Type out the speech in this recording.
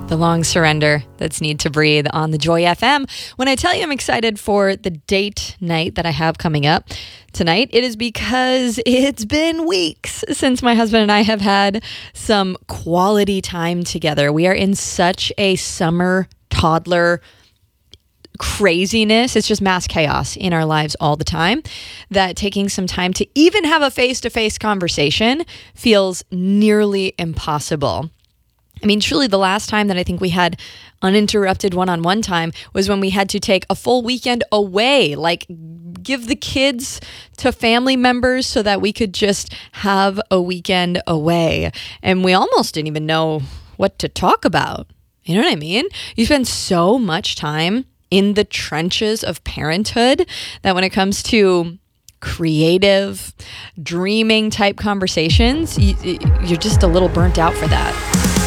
The long surrender that's Need to Breathe on the Joy FM. When I tell you I'm excited for the date night that I have coming up tonight, it is because it's been weeks since my husband and I have had some quality time together. We are in such a summer toddler craziness. It's just mass chaos in our lives all the time that taking some time to even have a face-to-face conversation feels nearly impossible. I mean, truly the last time that I think we had uninterrupted one-on-one time was when we had to take a full weekend away, like give the kids to family members so that we could just have a weekend away. And we almost didn't even know what to talk about. You know what I mean? You spend so much time in the trenches of parenthood that when it comes to creative, dreaming type conversations, you're just a little burnt out for that.